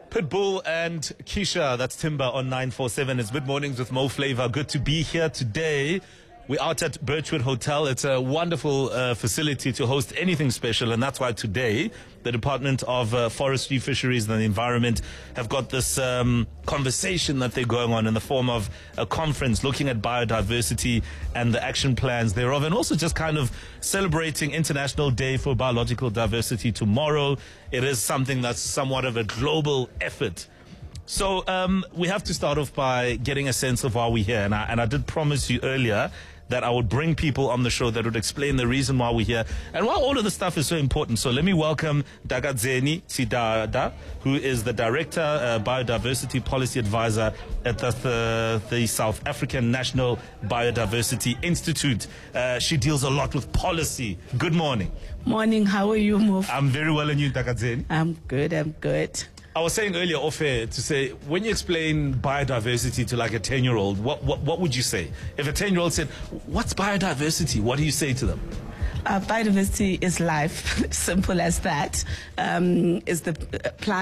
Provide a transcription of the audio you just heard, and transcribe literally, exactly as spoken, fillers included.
Pitbull and Keisha, that's Timber on nine four seven. It's Mid Mornings with Mo Flavor. Good to be here today. We're out at Birchwood Hotel. It's a wonderful uh, facility to host anything special, and that's why today the Department of uh, Forestry, Fisheries and the Environment have got this um, conversation that they're going on in the form of a conference looking at biodiversity and the action plans thereof, and also just kind of celebrating International Day for Biological Diversity tomorrow. It is something that's somewhat of a global effort. So um, we have to start off by getting a sense of why we're here. And I, and I did promise you earlier that I would bring people on the show that would explain the reason why we're here and why all of this stuff is so important. So let me welcome Dagadzeni Sidada, who is the Director, uh, Biodiversity Policy Advisor at the, the, the South African National Biodiversity Institute. Uh, she deals a lot with policy. Good morning. Morning. How are you, Move? I'm very well, and you, Dagadzeni? I'm good. I'm good. I was saying earlier off air to say, when you explain biodiversity to like a ten-year-old, what, what, what would you say? If a ten-year-old said, what's biodiversity? What do you say to them? Uh, biodiversity is life. Simple as that. Um, is the uh, plant